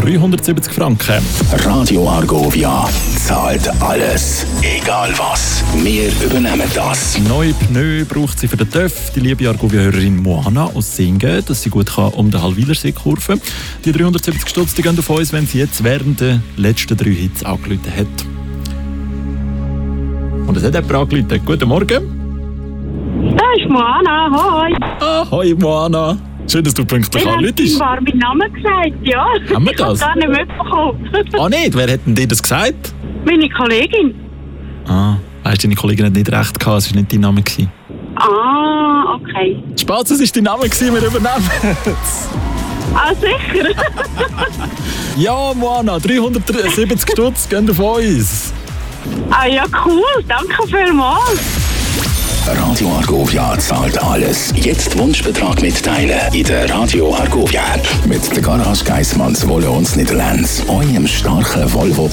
370 Franken. Radio Argovia zahlt alles, egal was. Wir übernehmen das. Neue Pneu braucht sie für den TÜV. Die liebe Argovia-Hörerin Moana aus Singen, dass sie gut kann um den Hallwilersee kurven. Die 370 Stutz gehen auf uns, wenn sie jetzt während der letzten 3 Hits angerufen hat. Und es hat jemand angerufen. Guten Morgen. Da ist Moana, hoi. Hoi Moana. Schön, dass du pünktlich anrufst. Ich habe meinen Namen gesagt, ja. Haben wir das? Ich habe gar nicht mitbekommen. Nicht? Wer hat denn dir das gesagt? Meine Kollegin. Weißt du, deine Kollegin hat nicht recht gehabt, es war nicht dein Name. Okay. Spaß, es war dein Name, wir übernehmen es. Sicher? Ja, Moana, 370 Stutz gehen auf uns. Ja, cool. Danke vielmals. Radio Argovia zahlt alles. Jetzt Wunschbetrag mitteilen in der Radio Argovia App. Mit der Garage Geissmanns Wolle und Niederlands. Eurem starken Volvo